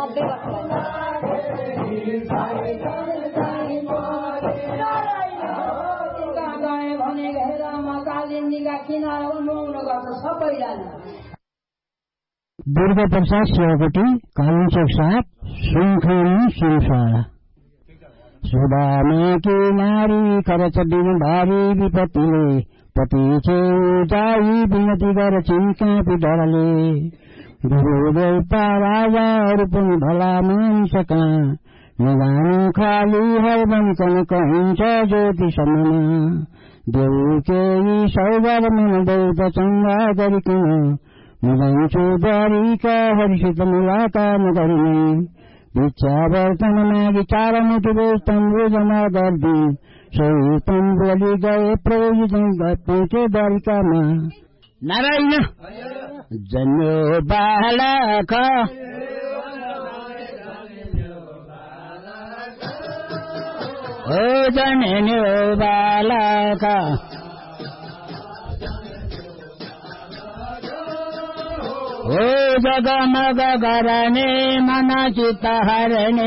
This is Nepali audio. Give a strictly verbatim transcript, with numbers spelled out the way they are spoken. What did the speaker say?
मोटे गए भने घेरामा कालिन्दीका किनारमा मौन गर्छ सबैजना। दुर्गा प्रसाद सेवाकोटी कालिचोक साहब सुनखानी सिमसारा। सुदामाकी नारी खर्च दिन भारी विपत्तिले पति छेउ जाई विनती गर चिन्का डरले। गुरुदेवता राजाहरू पनि भला मानिसका नजानु खाली हर बन्कन कहिन्छ ज्योति सम्म। देऊ केही सौगार मन देउत चङ्गा गरिकन मुजान्छु द्वारिका हरिसित मुलाकात गरिने। भिक्षा वर्तन मागी चार मुटु तम्बु जमा गर्दिन् सोही तम्बुली गए प्रभुजी पहुँचे द्वारिकामा। नारायण जन्यो बालक ओ जन्यो बालक ओ जगमग गर्ने मन चित्त हरने